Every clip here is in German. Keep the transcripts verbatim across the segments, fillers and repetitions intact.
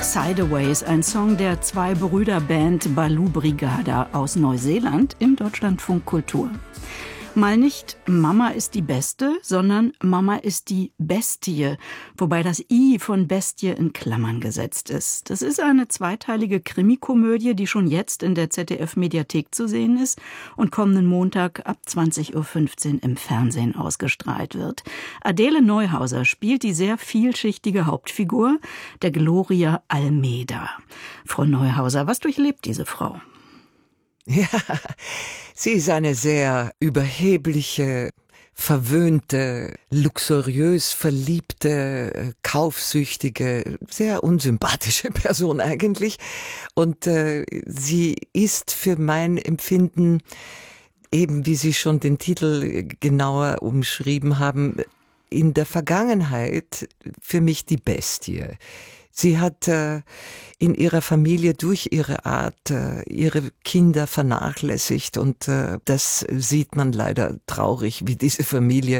Sideways, ein Song der zwei Brüderband Baloo Brigada aus Neuseeland im Deutschlandfunk Kultur. Mal nicht Mama ist die Beste, sondern Mama ist die Bestie, wobei das I von Bestie in Klammern gesetzt ist. Das ist eine zweiteilige Krimikomödie, die schon jetzt in der Z D F-Mediathek zu sehen ist und kommenden Montag ab zwanzig Uhr fünfzehn im Fernsehen ausgestrahlt wird. Adele Neuhauser spielt die sehr vielschichtige Hauptfigur, der Gloria Almeida. Frau Neuhauser, was durchlebt diese Frau? Ja, sie ist eine sehr überhebliche, verwöhnte, luxuriös verliebte, kaufsüchtige, sehr unsympathische Person eigentlich. Und äh, sie ist für mein Empfinden, eben wie Sie schon den Titel genauer umschrieben haben, in der Vergangenheit für mich die Bestie. Sie hat äh, in ihrer Familie durch ihre Art äh, ihre Kinder vernachlässigt und äh, das sieht man leider traurig, wie diese Familie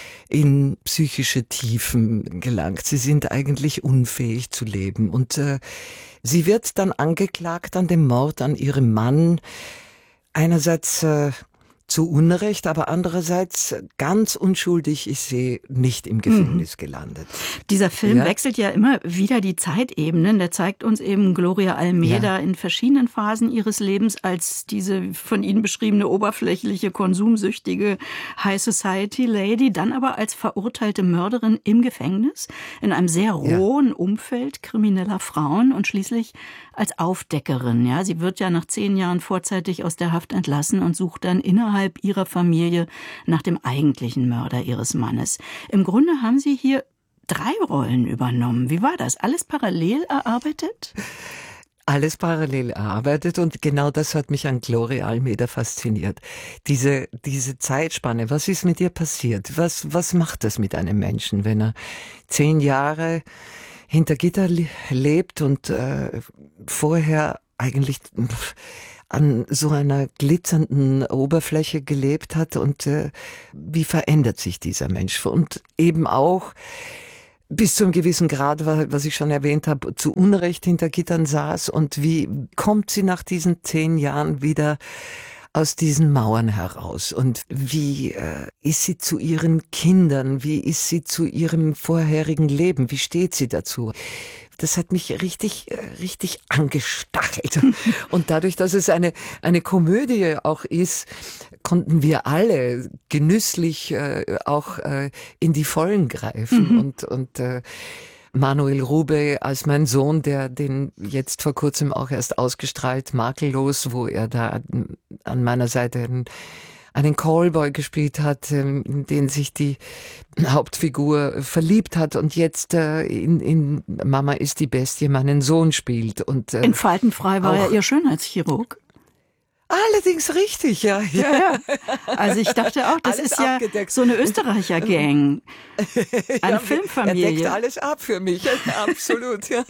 in psychische Tiefen gelangt. Sie sind eigentlich unfähig zu leben und äh, sie wird dann angeklagt an dem Mord an ihrem Mann. Einerseits äh, zu Unrecht, aber andererseits ganz unschuldig ist sie nicht im Gefängnis mhm. gelandet. Dieser Film ja? wechselt ja immer wieder die Zeitebenen. Der zeigt uns eben Gloria Almeida ja. in verschiedenen Phasen ihres Lebens als diese von Ihnen beschriebene oberflächliche, konsumsüchtige High Society Lady, dann aber als verurteilte Mörderin im Gefängnis, in einem sehr rohen ja. Umfeld krimineller Frauen und schließlich als Aufdeckerin. Ja, sie wird ja nach zehn Jahren vorzeitig aus der Haft entlassen und sucht dann innerhalb ihrer Familie nach dem eigentlichen Mörder ihres Mannes. Im Grunde haben Sie hier drei Rollen übernommen. Wie war das? Alles parallel erarbeitet? Alles parallel erarbeitet und genau das hat mich an Gloria Almeida fasziniert. Diese, diese Zeitspanne, was ist mit ihr passiert? Was, was macht das mit einem Menschen, wenn er zehn Jahre hinter Gitter lebt und äh, vorher eigentlich an so einer glitzernden Oberfläche gelebt hat und äh, wie verändert sich dieser Mensch? Und eben auch bis zu einem gewissen Grad, was ich schon erwähnt habe, zu Unrecht hinter Gittern saß und wie kommt sie nach diesen zehn Jahren wieder aus diesen Mauern heraus und wie äh, ist sie zu ihren Kindern, wie ist sie zu ihrem vorherigen Leben, wie steht sie dazu? Das hat mich richtig, richtig angestachelt. Und dadurch, dass es eine, eine Komödie auch ist, konnten wir alle genüsslich äh, auch äh, in die Vollen greifen. Mhm. Und, und äh, Manuel Rube als mein Sohn, der den jetzt vor kurzem auch erst ausgestrahlt, Makellos, wo er da an meiner Seite einen, einen Callboy gespielt hat, in den sich die Hauptfigur verliebt hat und jetzt äh, in, in Mama ist die Bestie meinen Sohn spielt. Und, äh, in Faltenfrei war er ihr Schönheitschirurg. Allerdings richtig, ja. ja, ja. Also ich dachte auch, das alles ist ja abgedeckt. So eine Österreicher-Gang, eine ja, Filmfamilie. Er deckt alles ab für mich, absolut. Ja.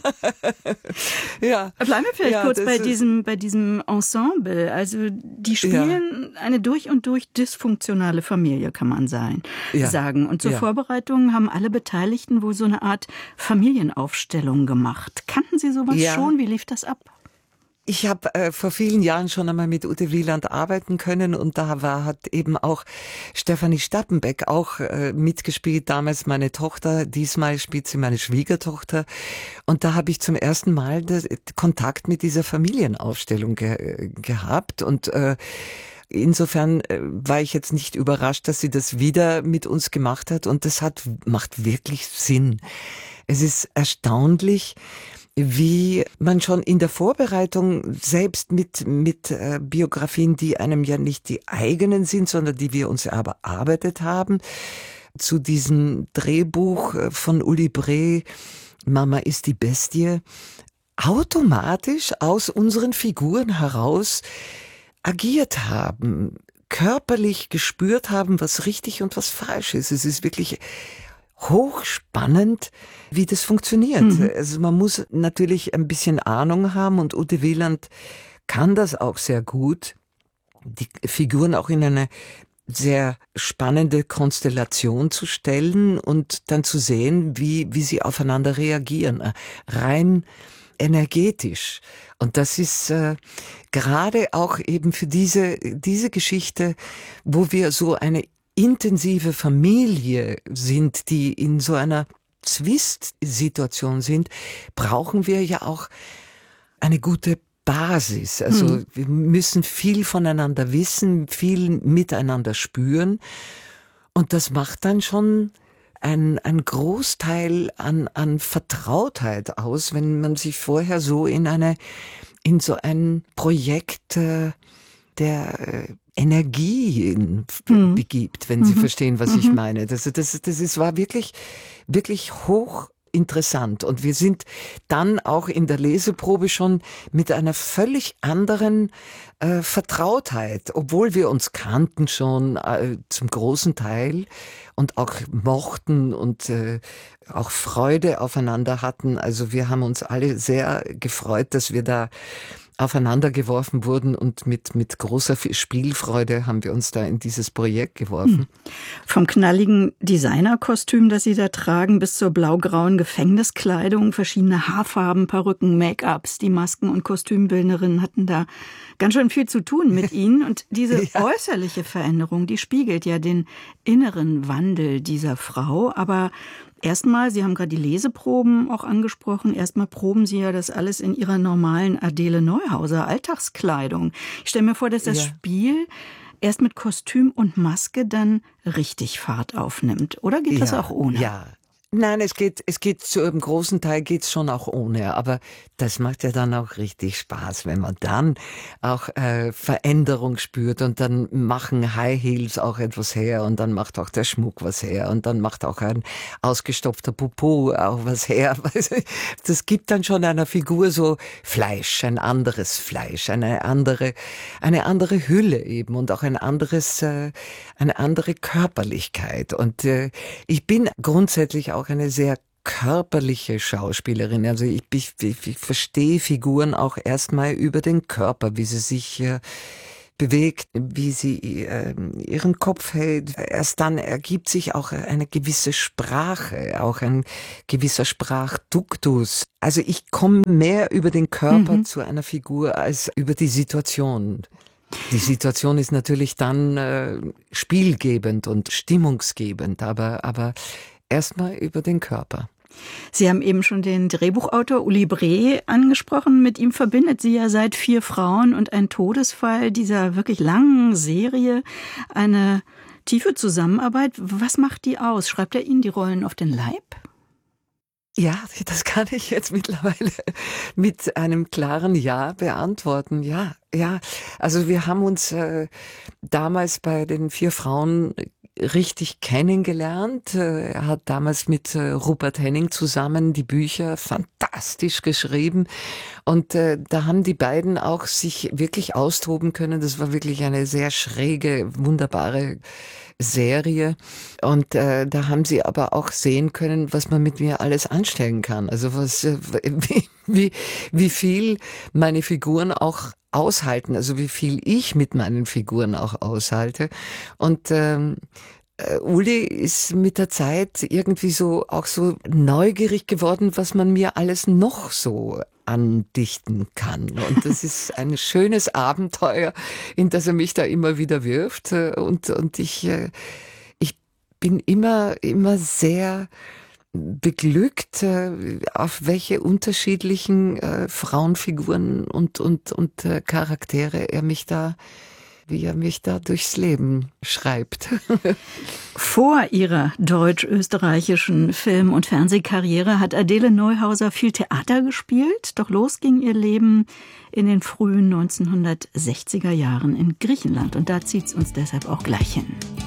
ja. Bleiben wir vielleicht ja, kurz bei diesem, bei diesem Ensemble. Also die spielen ja. eine durch und durch dysfunktionale Familie, kann man sein, ja. sagen. Und zur ja. Vorbereitung haben alle Beteiligten wohl so eine Art Familienaufstellung gemacht. Kannten Sie sowas ja. schon? Wie lief das ab? Ich habe äh, vor vielen Jahren schon einmal mit Ute Wieland arbeiten können und da war hat eben auch Stefanie Stappenbeck auch äh, mitgespielt, damals meine Tochter, diesmal spielt sie meine Schwiegertochter und da habe ich zum ersten Mal das, Kontakt mit dieser Familienaufstellung ge, gehabt und äh, insofern äh, war ich jetzt nicht überrascht, dass sie das wieder mit uns gemacht hat und das hat macht wirklich Sinn. Es ist erstaunlich, wie man schon in der Vorbereitung selbst mit mit äh, Biografien, die einem ja nicht die eigenen sind, sondern die wir uns aber erarbeitet haben, zu diesem Drehbuch von Uli Bree, Mama ist die Bestie, automatisch aus unseren Figuren heraus agiert haben, körperlich gespürt haben, was richtig und was falsch ist. Es ist wirklich hochspannend, wie das funktioniert. Mhm. Also man muss natürlich ein bisschen Ahnung haben und Ute Wieland kann das auch sehr gut, die Figuren auch in eine sehr spannende Konstellation zu stellen und dann zu sehen, wie, wie sie aufeinander reagieren. Rein energetisch. Und das ist äh, gerade auch eben für diese, diese Geschichte, wo wir so eine intensive Familie sind, die in so einer Zwist-Situation sind, brauchen wir ja auch eine gute Basis. Also mhm. wir müssen viel voneinander wissen, viel miteinander spüren. Und das macht dann schon ein, ein Großteil an, an Vertrautheit aus, wenn man sich vorher so in eine, in so ein Projekt äh, der äh, Energie mhm. begibt, wenn Sie mhm. verstehen, was mhm. ich meine. Das, das, das ist, war wirklich, wirklich hoch interessant. Und wir sind dann auch in der Leseprobe schon mit einer völlig anderen äh, Vertrautheit, obwohl wir uns kannten schon äh, zum großen Teil und auch mochten und äh, auch Freude aufeinander hatten. Also wir haben uns alle sehr gefreut, dass wir da aufeinander geworfen wurden und mit, mit großer Spielfreude haben wir uns da in dieses Projekt geworfen. Vom knalligen Designerkostüm, das Sie da tragen, bis zur blaugrauen Gefängniskleidung, verschiedene Haarfarben, Perücken, Make-ups, die Masken- und Kostümbildnerinnen hatten da ganz schön viel zu tun mit Ihnen. Und diese ja. äußerliche Veränderung, die spiegelt ja den inneren Wandel dieser Frau, aber erstmal, Sie haben gerade die Leseproben auch angesprochen, erstmal proben Sie ja das alles in Ihrer normalen Adele Neuhauser Alltagskleidung. Ich stelle mir vor, dass das ja. Spiel erst mit Kostüm und Maske dann richtig Fahrt aufnimmt. Oder geht ja, das auch ohne? Ja. Nein, es geht, es geht zu einem großen Teil geht's schon auch ohne, aber das macht ja dann auch richtig Spaß, wenn man dann auch äh, Veränderung spürt und dann machen High Heels auch etwas her und dann macht auch der Schmuck was her und dann macht auch ein ausgestopfter Popo auch was her. Das gibt dann schon einer Figur so Fleisch, ein anderes Fleisch, eine andere, eine andere Hülle eben und auch ein anderes, äh, eine andere Körperlichkeit. Und äh, ich bin grundsätzlich auch auch eine sehr körperliche Schauspielerin. Also ich, ich, ich verstehe Figuren auch erstmal über den Körper, wie sie sich äh, bewegt, wie sie äh, ihren Kopf hält. Erst dann ergibt sich auch eine gewisse Sprache, auch ein gewisser Sprachduktus. Also ich komme mehr über den Körper mhm. zu einer Figur als über die Situation. Die Situation ist natürlich dann äh, spielgebend und stimmungsgebend, aber, aber erstmal über den Körper. Sie haben eben schon den Drehbuchautor Uli Bree angesprochen. Mit ihm verbindet Sie ja seit Vier Frauen und ein Todesfall dieser wirklich langen Serie eine tiefe Zusammenarbeit. Was macht die aus? Schreibt er Ihnen die Rollen auf den Leib? Ja, das kann ich jetzt mittlerweile mit einem klaren Ja beantworten. Ja, ja. Also wir haben uns äh, damals bei den Vier Frauen richtig kennengelernt. Er hat damals mit Rupert Henning zusammen die Bücher fantastisch geschrieben und äh, da haben die beiden auch sich wirklich austoben können. Das war wirklich eine sehr schräge, wunderbare Serie und äh, da haben sie aber auch sehen können, was man mit mir alles anstellen kann. Also was, äh, wie, wie, wie viel meine Figuren auch aushalten, also wie viel ich mit meinen Figuren auch aushalte. Und ähm, Uli ist mit der Zeit irgendwie so auch so neugierig geworden, was man mir alles noch so andichten kann. Und das ist ein schönes Abenteuer, in das er mich da immer wieder wirft. Und, und ich, ich bin immer, immer sehr beglückt, auf welche unterschiedlichen äh, Frauenfiguren und, und, und äh, Charaktere er mich da wie er mich da durchs Leben schreibt. Vor ihrer deutsch-österreichischen Film- und Fernsehkarriere hat Adele Neuhauser viel Theater gespielt, doch los ging ihr Leben in den frühen neunzehnhundertsechziger Jahren in Griechenland und da zieht's uns deshalb auch gleich hin.